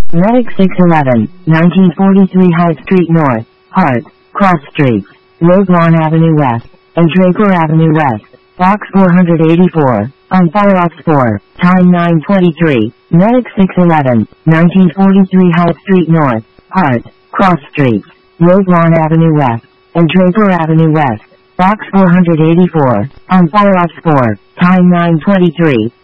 Medic 611, 1943 High Street North, Hart, Cross Streets, Roselawn Avenue West, and Draper Avenue West, Box 484, on fire Ops 4, time 9:23. Medic 611, 1943 High Street North, Hart, Cross Streets, Roselawn Avenue West, and Draper Avenue West, Box 484, on fire Ops 4, time 9:23.